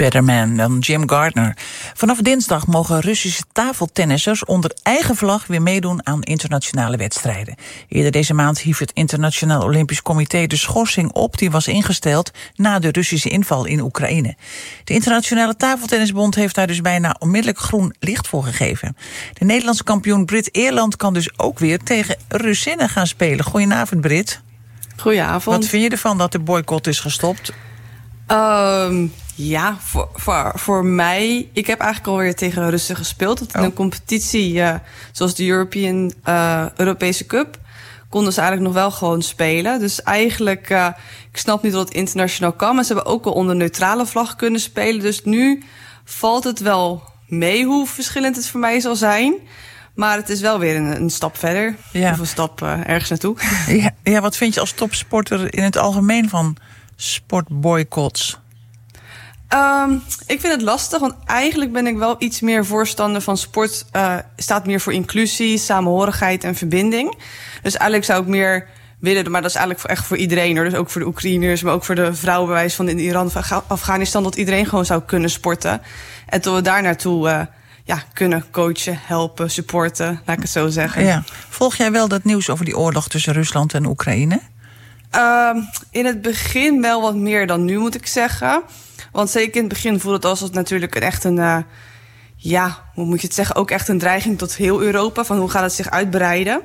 Better Man dan Jim Gardner. Vanaf dinsdag mogen Russische tafeltennissers onder eigen vlag weer meedoen aan internationale wedstrijden. Eerder deze maand hief het Internationaal Olympisch Comité de schorsing op die was ingesteld na de Russische inval in Oekraïne. De Internationale Tafeltennisbond heeft daar dus bijna onmiddellijk groen licht voor gegeven. De Nederlandse kampioen Brit Eerland kan dus ook weer tegen Russinnen gaan spelen. Goedenavond, Brit. Goedenavond. Wat vind je ervan dat de boycott is gestopt? Ja, voor mij... Ik heb eigenlijk alweer tegen Russen gespeeld. In een competitie zoals de Europese Cup konden ze eigenlijk nog wel gewoon spelen. Dus eigenlijk, ik snap niet dat het internationaal kan. Maar ze hebben ook al onder neutrale vlag kunnen spelen. Dus nu valt het wel mee hoe verschillend het voor mij zal zijn. Maar het is wel weer een stap verder. Ja. Of een stap ergens naartoe. Ja, wat vind je als topsporter in het algemeen van sportboycotts? Ik vind het lastig, want eigenlijk ben ik wel iets meer voorstander van sport. Staat meer voor inclusie, samenhorigheid en verbinding. Dus eigenlijk zou ik meer willen, maar dat is eigenlijk echt voor iedereen hoor. Dus ook voor de Oekraïners, maar ook voor de vrouwenbewijs van in Iran of Afghanistan, dat iedereen gewoon zou kunnen sporten. En tot we daar naartoe kunnen coachen, helpen, supporten, laat ik het zo zeggen. Ja. Volg jij wel dat nieuws over die oorlog tussen Rusland en Oekraïne? In het begin wel wat meer dan nu, moet ik zeggen. Want zeker in het begin voelde het als natuurlijk echt een... hoe moet je het zeggen? Ook echt een dreiging tot heel Europa. Van hoe gaat het zich uitbreiden?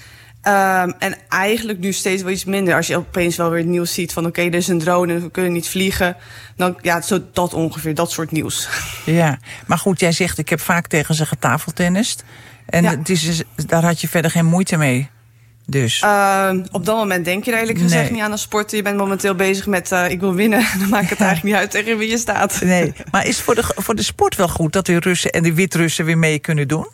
En eigenlijk nu steeds wel iets minder. Als je opeens wel weer het nieuws ziet van... oké, er is een drone en we kunnen niet vliegen. Dan zo dat ongeveer, dat soort nieuws. Ja, maar goed, jij zegt... ik heb vaak tegen ze getafeltennist. En het is, daar had je verder geen moeite mee. Dus. Op dat moment denk je er eerlijk gezegd niet aan als sporter. Je bent momenteel bezig met ik wil winnen. Dan maakt het eigenlijk niet uit tegen wie je staat. Nee, maar is het voor de sport wel goed dat de Russen en de Wit-Russen weer mee kunnen doen?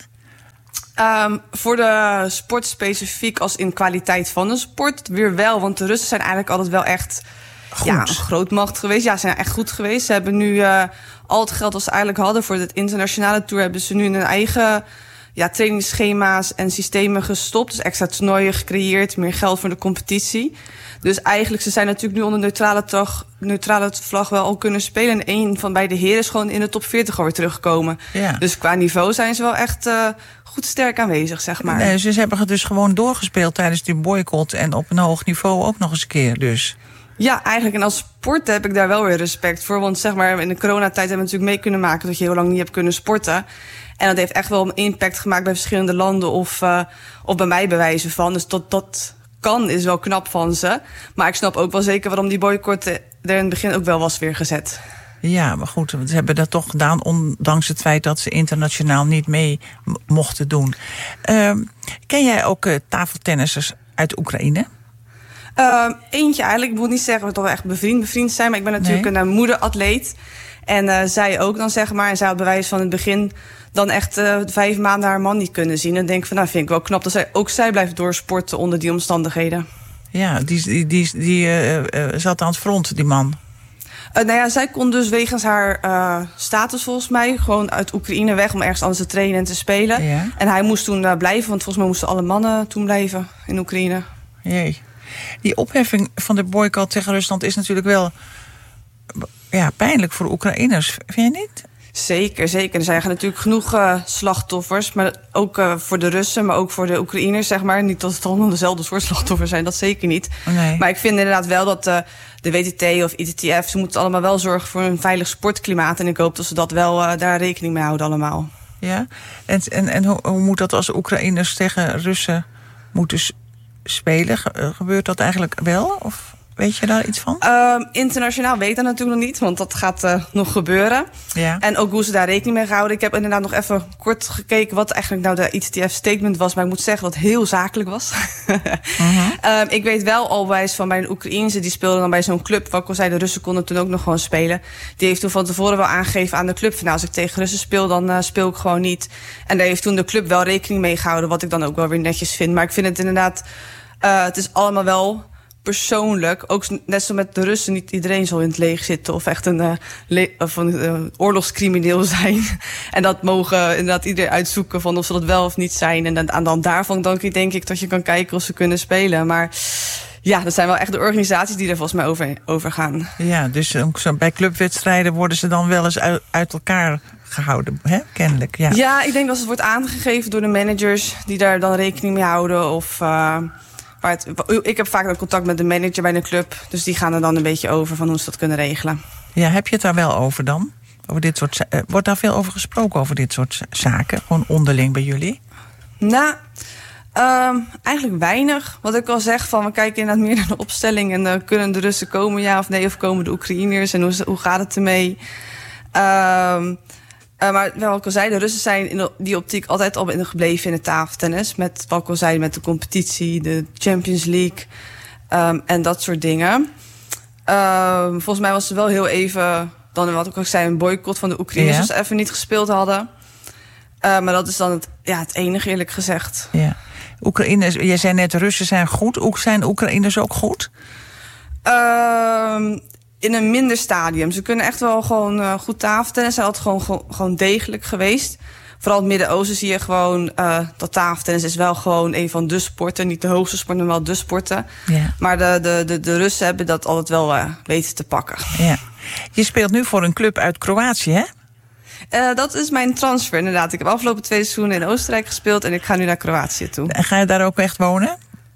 Voor de sport specifiek als in kwaliteit van de sport weer wel. Want de Russen zijn eigenlijk altijd wel echt een grootmacht geweest. Ja, ze zijn echt goed geweest. Ze hebben nu al het geld dat ze eigenlijk hadden voor het internationale tour... hebben ze nu een eigen... trainingsschema's en systemen gestopt. Dus extra toernooien gecreëerd, meer geld voor de competitie. Dus eigenlijk, ze zijn natuurlijk nu onder neutrale vlag wel al kunnen spelen. En een van beide heren is gewoon in de top 40 alweer teruggekomen. Ja. Dus qua niveau zijn ze wel echt goed sterk aanwezig, zeg maar. Nee, ze hebben het dus gewoon doorgespeeld tijdens die boycott... en op een hoog niveau ook nog eens een keer dus. Ja, eigenlijk. En als sporter heb ik daar wel weer respect voor. Want zeg maar, in de coronatijd hebben we natuurlijk mee kunnen maken... dat je heel lang niet hebt kunnen sporten. En dat heeft echt wel een impact gemaakt bij verschillende landen... of bij mij bewijzen van. Dus dat kan is wel knap van ze. Maar ik snap ook wel zeker waarom die boycott er in het begin ook wel was weer gezet. Ja, maar goed, ze hebben dat toch gedaan... ondanks het feit dat ze internationaal niet mee mochten doen. Ken jij ook tafeltennissers uit Oekraïne? Eentje eigenlijk. Ik moet niet zeggen dat we toch echt bevriend zijn... maar ik ben natuurlijk een moederatleet. En zij ook dan, zeg maar. En zij had bewijs van het begin... dan echt 5 maanden haar man niet kunnen zien. En denk van, vind ik wel knap dat zij blijft doorsporten onder die omstandigheden. Ja, die zat aan het front, die man. Zij kon dus wegens haar status volgens mij... gewoon uit Oekraïne weg om ergens anders te trainen en te spelen. Ja. En hij moest toen blijven, want volgens mij moesten alle mannen toen blijven in Oekraïne. Jee. Die opheffing van de boycott tegen Rusland is natuurlijk wel... pijnlijk voor de Oekraïners, vind je niet? Zeker. Er zijn natuurlijk genoeg slachtoffers. Maar ook voor de Russen, maar ook voor de Oekraïners, zeg maar. Niet dat het allemaal dezelfde soort slachtoffers zijn, dat zeker niet. Nee. Maar ik vind inderdaad wel dat de WTT of ITTF... ze moeten allemaal wel zorgen voor een veilig sportklimaat. En ik hoop dat ze dat wel daar rekening mee houden allemaal. Ja, en hoe moet dat als Oekraïners tegen Russen moeten spelen? Gebeurt dat eigenlijk wel, of... Weet je daar iets van? Internationaal weet dat natuurlijk nog niet, want dat gaat nog gebeuren. Ja. En ook hoe ze daar rekening mee houden. Ik heb inderdaad nog even kort gekeken wat eigenlijk nou de ITTF-statement was. Maar ik moet zeggen dat het heel zakelijk was. Ik weet wel al van mijn Oekraïense, die speelde dan bij zo'n club. Wat ik al zei, de Russen konden toen ook nog gewoon spelen. Die heeft toen van tevoren wel aangegeven aan de club... van, als ik tegen Russen speel, dan speel ik gewoon niet. En daar heeft toen de club wel rekening mee gehouden... wat ik dan ook wel weer netjes vind. Maar ik vind het inderdaad... het is allemaal wel... persoonlijk, ook net zo met de Russen... niet iedereen zal in het leger zitten... of echt een oorlogscrimineel zijn. En dat mogen inderdaad iedereen uitzoeken... van of ze dat wel of niet zijn. En dan daarvan denk ik dat je kan kijken of ze kunnen spelen. Maar Ja, dat zijn wel echt de organisaties die er volgens mij over gaan. Ja, dus bij clubwedstrijden worden ze dan wel eens uit elkaar gehouden, hè? Kennelijk. Ja. Ja, ik denk dat het wordt aangegeven door de managers die daar dan rekening mee houden. Ik heb vaak dan contact met de manager bij de club, dus die gaan er dan een beetje over van hoe ze dat kunnen regelen. Ja, heb je het daar wel over dan? Over dit soort, wordt daar veel over gesproken, over dit soort zaken? Gewoon onderling bij jullie? Nou, eigenlijk weinig. Wat ik al zeg, van we kijken inderdaad meer naar de opstelling. En kunnen de Russen komen, ja of nee? Of komen de Oekraïners? En hoe gaat het ermee? Maar wat ik al zei, de Russen zijn in die optiek altijd al gebleven in het tafeltennis. Met wat ik al zei, met de competitie, de Champions League en dat soort dingen. Volgens mij was er wel heel even, dan wat ik ook zei, een boycott van de Oekraïners als ze even niet gespeeld hadden. Maar dat is dan het enige, eerlijk gezegd. Ja. Oekraïners, jij zei net, Russen zijn goed. Zijn Oekraïners ook goed? In een minder stadium. Ze kunnen echt wel gewoon goed tafeltennis. Ze zijn altijd gewoon degelijk geweest. Vooral in het Midden-Oosten zie je gewoon dat tafeltennis is wel gewoon een van de sporten. Niet de hoogste sport, maar wel de sporten. Ja. Maar de Russen hebben dat altijd wel weten te pakken. Ja. Je speelt nu voor een club uit Kroatië, hè? Dat is mijn transfer, inderdaad. Ik heb afgelopen 2 seizoenen in Oostenrijk gespeeld en ik ga nu naar Kroatië toe. En ga je daar ook echt wonen?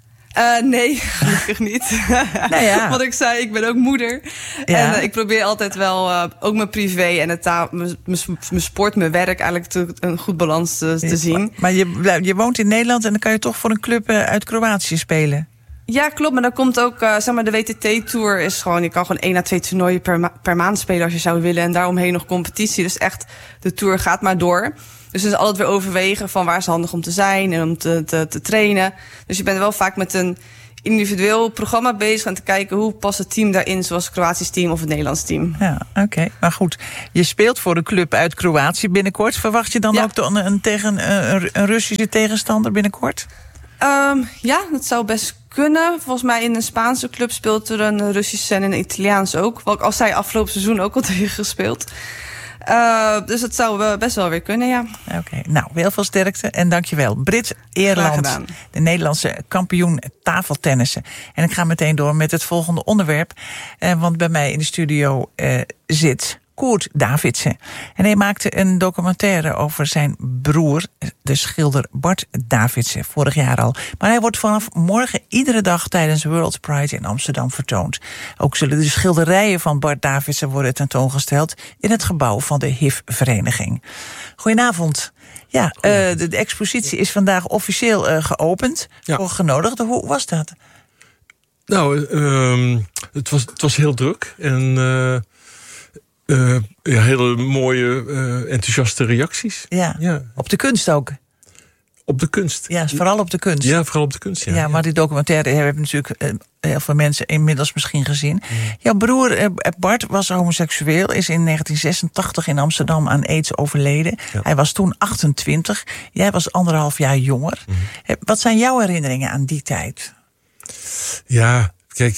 Nee, gelukkig niet. Nou ja. Want ik zei, ik ben ook moeder. Ja. En ik probeer altijd wel, ook mijn privé en mijn sport, mijn werk, eigenlijk een goed balans te zien. Maar je woont in Nederland en dan kan je toch voor een club uit Kroatië spelen? Ja, klopt. Maar dan komt ook, de WTT-tour is gewoon, je kan gewoon 1 à 2 toernooien per maand spelen als je zou willen. En daaromheen nog competitie. Dus echt, de tour gaat maar door. Dus het is altijd weer overwegen van waar is het handig om te zijn en om te trainen. Dus je bent wel vaak met een individueel programma bezig en te kijken hoe past het team daarin, zoals het Kroatisch team of het Nederlands team. Ja, oké. Maar goed, je speelt voor de club uit Kroatië binnenkort. Verwacht je dan ook tegen een Russische tegenstander binnenkort? Ja, dat zou best kunnen. Volgens mij in een Spaanse club speelt er een Russische en een Italiaans ook. Wat ik al zei, afgelopen seizoen ook al tegen gespeeld. Dus het zou best wel weer kunnen, ja. Oké, nou, heel veel sterkte en dankjewel. Brit Eerland, de Nederlandse kampioen tafeltennissen. En ik ga meteen door met het volgende onderwerp. Want bij mij in de studio zit Koert Davidsen. En hij maakte een documentaire over zijn broer, de schilder Bart Davidsen, vorig jaar al. Maar hij wordt vanaf morgen iedere dag tijdens World Pride in Amsterdam vertoond. Ook zullen de schilderijen van Bart Davidsen worden tentoongesteld in het gebouw van de HIV-vereniging. Goedenavond. Ja, de expositie is vandaag officieel geopend voor genodigden. Hoe was dat? Nou, het was heel druk en hele mooie, enthousiaste reacties. Ja, op de kunst ook. Op de kunst. Ja, vooral op de kunst. Ja, vooral op de kunst, ja. Ja, maar die documentaire hebben natuurlijk heel veel mensen inmiddels misschien gezien. Jouw broer Bart was homoseksueel, is in 1986 in Amsterdam aan AIDS overleden. Ja. Hij was toen 28. Jij was 1,5 jaar jonger. Wat zijn jouw herinneringen aan die tijd? Ja, kijk,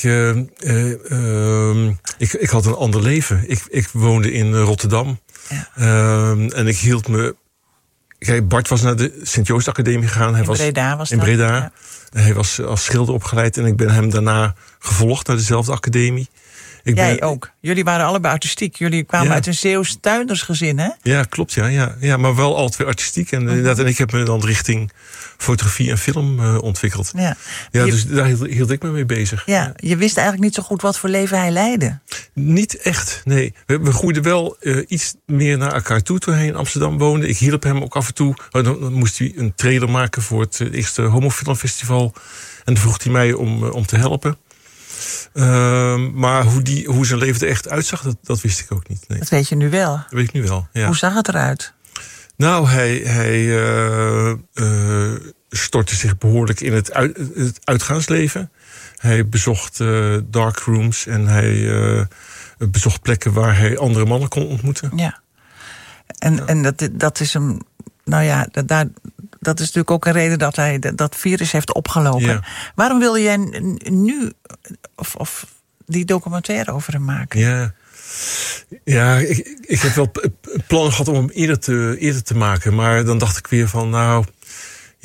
ik had een ander leven. Ik woonde in Rotterdam. Ja. En ik hield me... Kijk, Bart was naar de Sint-Joost Academie gegaan. Breda was dat. In Breda. Ja. Hij was als schilder opgeleid en ik ben hem daarna gevolgd naar dezelfde academie. Jij ook. Jullie waren allebei artistiek. Jullie kwamen uit een Zeeuws tuindersgezin, hè? Ja, klopt, ja, maar wel altijd weer artistiek. En ik heb me dan richting fotografie en film ontwikkeld. Dus daar hield ik me mee bezig. Ja, je wist eigenlijk niet zo goed wat voor leven hij leidde. Niet echt, nee. We groeiden wel iets meer naar elkaar toe toen hij in Amsterdam woonde. Ik hielp hem ook af en toe. Dan moest hij een trailer maken voor het eerste homofilmfestival. En dan vroeg hij mij om te helpen. Maar hoe zijn leven er echt uitzag, dat wist ik ook niet. Nee. Dat weet je nu wel. Dat weet ik nu wel, ja. Hoe zag het eruit? Nou, hij stortte zich behoorlijk in het uitgaansleven. Hij bezocht darkrooms en hij bezocht plekken waar hij andere mannen kon ontmoeten. Ja. En dat is hem... Nou ja, dat is natuurlijk ook een reden dat hij dat virus heeft opgelopen. Ja. Waarom wilde jij nu of die documentaire over hem maken? Ja, ik heb wel plannen gehad om hem eerder te maken. Maar dan dacht ik weer van,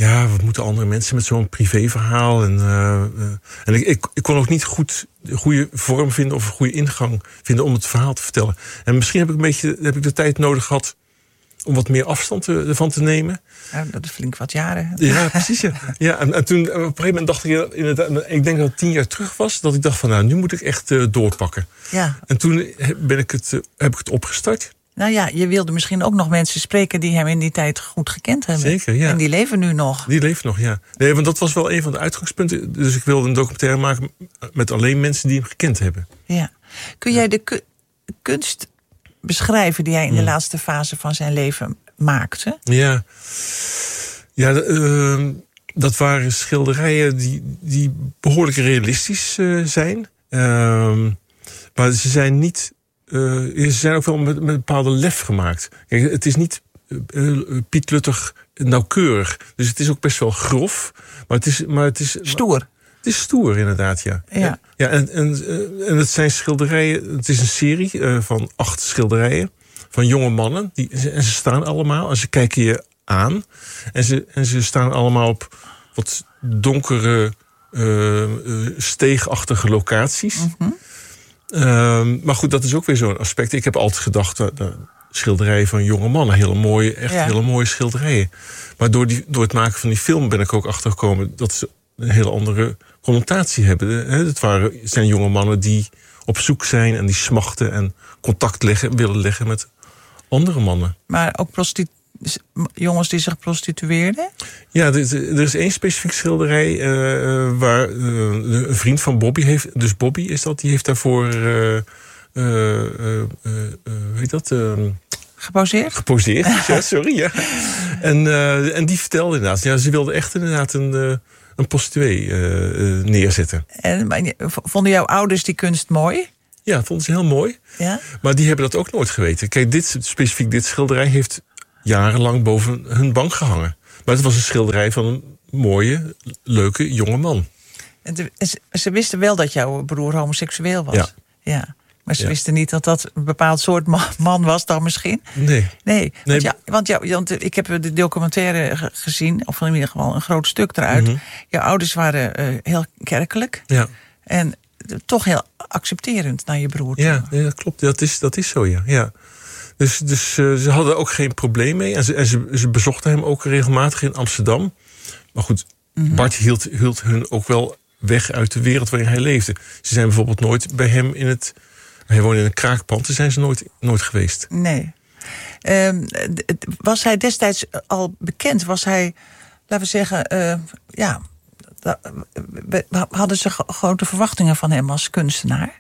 ja, wat moeten andere mensen met zo'n privéverhaal? En ik kon ook niet goed de goede vorm vinden of een goede ingang vinden om het verhaal te vertellen. En misschien heb ik de tijd nodig gehad om wat meer afstand ervan te nemen. Ja, dat is flink wat jaren. Ja, precies. Ja. En toen op een gegeven moment dacht ik inderdaad, ik denk dat het 10 jaar terug was, dat ik dacht van nou, nu moet ik echt doorpakken. Ja. En toen heb ik het opgestart. Nou ja, je wilde misschien ook nog mensen spreken die hem in die tijd goed gekend hebben. Zeker, ja. En die leven nu nog. Die leven nog, ja. Nee, want dat was wel een van de uitgangspunten. Dus ik wilde een documentaire maken met alleen mensen die hem gekend hebben. Ja. Kun jij de kunst beschrijven die hij in de laatste fase van zijn leven maakte? Ja, dat waren schilderijen die behoorlijk realistisch zijn. Maar ze zijn niet... ze zijn ook wel met een bepaalde lef gemaakt. Kijk, het is niet pietluttig nauwkeurig. Dus het is ook best wel grof. Maar het is stoer. Het is stoer, inderdaad, ja. Ja, en het zijn schilderijen... Het is een serie van 8 schilderijen van jonge mannen. En ze staan allemaal, en ze kijken je aan. En ze staan allemaal op wat donkere, steegachtige locaties. Mm-hmm. Maar goed, dat is ook weer zo'n aspect. Ik heb altijd gedacht, schilderijen van jonge mannen, hele mooie schilderijen. Maar door het maken van die film ben ik ook achtergekomen dat ze een hele andere connotatie hebben. Het zijn jonge mannen die op zoek zijn en die smachten en contact willen leggen met andere mannen. Maar ook jongens die zich prostitueerden? Ja, er is 1 specifiek schilderij waar een vriend van Bobby heeft. Dus Bobby is dat, die heeft daarvoor weet dat? Geposeerd? Geposeerd, ja, sorry. Ja. En die vertelde inderdaad, ja, ze wilde echt inderdaad een prostituee neerzetten. En vonden jouw ouders die kunst mooi? Ja, dat vonden ze heel mooi. Ja? Maar die hebben dat ook nooit geweten. Kijk, dit schilderij heeft jarenlang boven hun bank gehangen. Maar het was een schilderij van een mooie, leuke jonge man. En ze wisten wel dat jouw broer homoseksueel was? Ja. Maar ze wisten niet dat dat een bepaald soort man was dan misschien? Nee. Want ik heb de documentaire gezien, of in ieder geval een groot stuk eruit. Mm-hmm. Jouw ouders waren heel kerkelijk. Ja. En toch heel accepterend naar je broer toe. Ja, dat klopt. Dat is zo, ja. Dus ze hadden ook geen probleem mee. En ze bezochten hem ook regelmatig in Amsterdam. Maar goed, mm-hmm. Bart hield hun ook wel weg uit de wereld waarin hij leefde. Ze zijn bijvoorbeeld nooit bij hem hij woonde in een kraakpand, daar zijn ze nooit geweest. Nee. Was hij destijds al bekend? Was hij, laten we zeggen, hadden ze grote verwachtingen van hem als kunstenaar?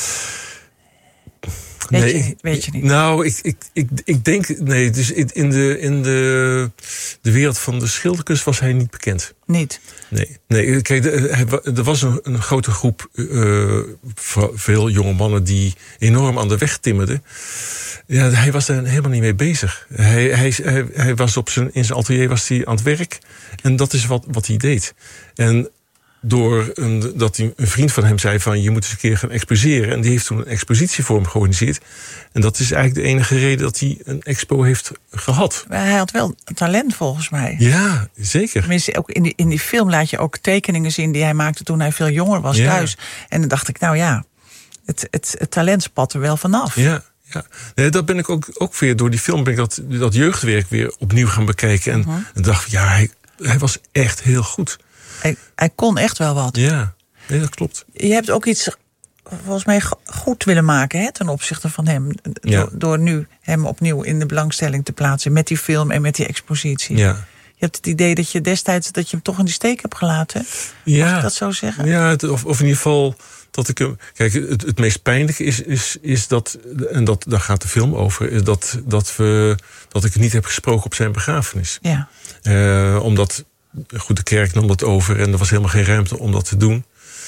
Weet je niet? Nou, ik denk... Nee, dus in de wereld van de schilderkunst was hij niet bekend. Niet? Nee. Kijk, er was een grote groep... veel jonge mannen die enorm aan de weg timmerden. Ja, hij was daar helemaal niet mee bezig. Hij was in zijn atelier was hij aan het werk. En dat is wat hij deed. En dat een vriend van hem zei van je moet eens een keer gaan exposeren. En die heeft toen een expositie voor hem georganiseerd. En dat is eigenlijk de enige reden dat hij een expo heeft gehad. Maar hij had wel talent volgens mij. Ja, zeker. Tenminste, ook in die film laat je ook tekeningen zien die hij maakte toen hij veel jonger was thuis. En dan dacht ik, nou ja, het talent spat er wel vanaf. Ja. Nee, dat ben ik ook weer door die film ben ik dat jeugdwerk weer opnieuw gaan bekijken. En dacht, ja, hij was echt heel goed. Hij kon echt wel wat. Ja, nee, dat klopt. Je hebt ook iets volgens mij goed willen maken ten opzichte van hem. Door nu hem opnieuw in de belangstelling te plaatsen met die film en met die expositie. Ja. Je hebt het idee dat je destijds dat je hem toch in de steek hebt gelaten. Ja. Mag ik dat zo zeggen? Ja, of in ieder geval dat ik hem... Kijk, het meest pijnlijke is dat... En daar gaat de film over. Is dat ik het niet heb gesproken op zijn begrafenis. Ja. Omdat... Goed, de kerk nam dat over en er was helemaal geen ruimte om dat te doen.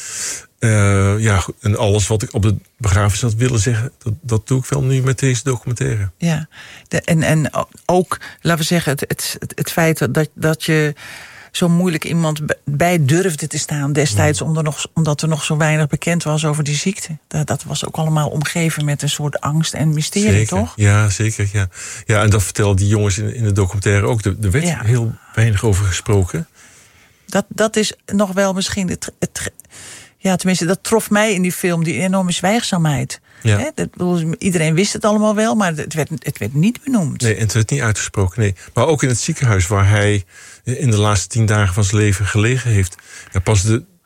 En alles wat ik op de begrafenis had willen zeggen, dat doe ik wel nu met deze documentaire. Ja, en ook, laten we zeggen, het feit dat je zo moeilijk iemand bij durfde te staan destijds, omdat er nog zo weinig bekend was over die ziekte. Dat was ook allemaal omgeven met een soort angst en mysterie, zeker. Toch? Ja, zeker. Ja. Ja, en dat vertelden die jongens in de documentaire ook. Er werd heel weinig over gesproken. Dat is nog wel misschien tenminste, dat trof mij in die film, die enorme zwijgzaamheid. Ja. Iedereen wist het allemaal wel, maar het werd niet benoemd. Nee, en het werd niet uitgesproken, nee. Maar ook in het ziekenhuis waar hij in de laatste 10 dagen van zijn leven gelegen heeft. Ja, pas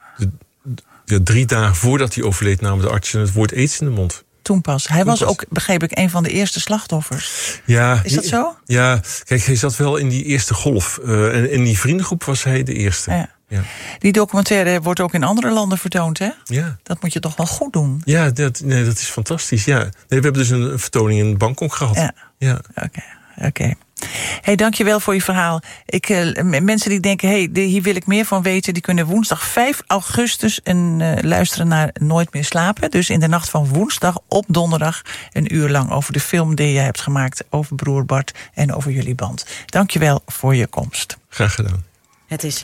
de 3 dagen voordat hij overleed namen de artsen het woord aids in de mond. Toen pas. Hij was ook, begreep ik, een van de eerste slachtoffers. Ja, is dat zo? Ja, kijk, hij zat wel in die eerste golf. En in die vriendengroep was hij de eerste. Ja. Ja. Die documentaire wordt ook in andere landen vertoond, hè? Ja. Dat moet je toch wel goed doen? Ja, dat is fantastisch, ja. Nee, we hebben dus een vertoning in Bangkok gehad. Ja. Oké. Hey, dankjewel voor je verhaal. Mensen die denken, hier wil ik meer van weten, die kunnen woensdag 5 augustus luisteren naar Nooit meer slapen. Dus in de nacht van woensdag op donderdag 1 uur lang over de film die je hebt gemaakt over broer Bart en over jullie band. Dankjewel voor je komst. Graag gedaan. Het is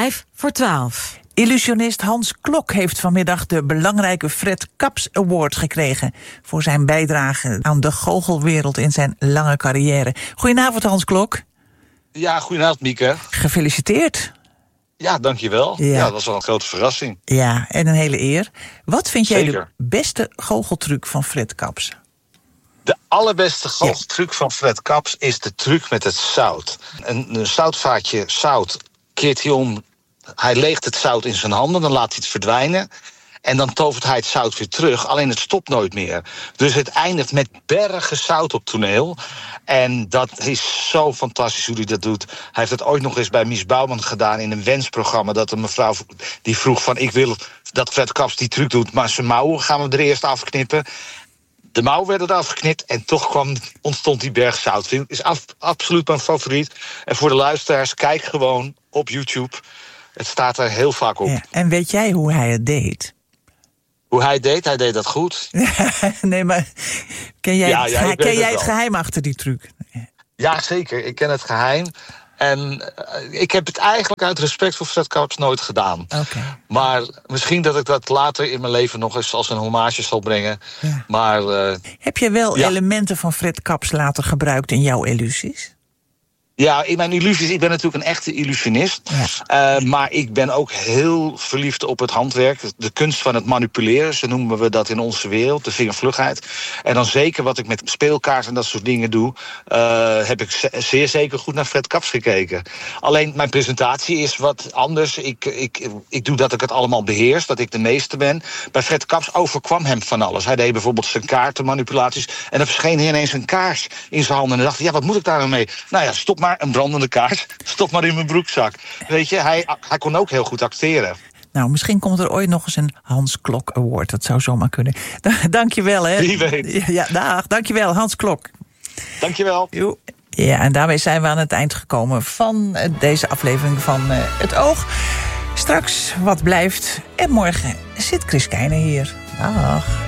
11:55. Illusionist Hans Klok heeft vanmiddag de belangrijke Fred Kaps Award gekregen voor zijn bijdrage aan de goochelwereld in zijn lange carrière. Goedenavond, Hans Klok. Ja, goedenavond, Mieke. Gefeliciteerd. Ja, dankjewel. Ja, dat was wel een grote verrassing. Ja, en een hele eer. Wat vind jij de beste goocheltruc van Fred Kaps? De allerbeste goocheltruc van Fred Kaps is de truc met het zout. Een zoutvaatje zout keert hij om. Hij leegt het zout in zijn handen, dan laat hij het verdwijnen. En dan tovert hij het zout weer terug, alleen het stopt nooit meer. Dus het eindigt met bergen zout op toneel. En dat is zo fantastisch hoe hij dat doet. Hij heeft het ooit nog eens bij Mies Bouwman gedaan in een wensprogramma. Dat een mevrouw die vroeg van, ik wil dat Fred Kaps die truc doet, maar zijn mouwen gaan we er eerst afknippen. De mouwen werden er afgeknipt en toch ontstond die berg zout. Is absoluut mijn favoriet. En voor de luisteraars, kijk gewoon op YouTube. Het staat er heel vaak op. Ja, en weet jij hoe hij het deed? Hoe hij het deed? Hij deed dat goed. Nee, maar ken jij het geheim achter die truc? Ja, zeker. Ik ken het geheim. En ik heb het eigenlijk uit respect voor Fred Kaps nooit gedaan. Okay. Maar misschien dat ik dat later in mijn leven nog eens als een hommage zal brengen. Ja. Maar, heb je wel elementen van Fred Kaps later gebruikt in jouw illusies? Ja, in mijn illusies, ik ben natuurlijk een echte illusionist. Ja. Maar ik ben ook heel verliefd op het handwerk. De kunst van het manipuleren, zo noemen we dat in onze wereld. De vingervlugheid. En dan zeker wat ik met speelkaarten en dat soort dingen doe, heb ik zeer zeker goed naar Fred Kaps gekeken. Alleen mijn presentatie is wat anders. Ik doe dat ik het allemaal beheers, dat ik de meester ben. Bij Fred Kaps overkwam hem van alles. Hij deed bijvoorbeeld zijn kaartenmanipulaties. En dan verscheen hij ineens een kaars in zijn handen. En dan dacht hij, wat moet ik daar nou mee? Nou ja, stop maar een brandende kaars. Stop maar in mijn broekzak. Weet je, hij kon ook heel goed acteren. Nou, misschien komt er ooit nog eens een Hans Klok Award. Dat zou zomaar kunnen. Dank je wel, hè. Wie weet. Ja, dag. Dank je wel, Hans Klok. Dank je wel. Ja, en daarmee zijn we aan het eind gekomen van deze aflevering van Het Oog. Straks wat blijft. En morgen zit Chris Keijne hier. Dag.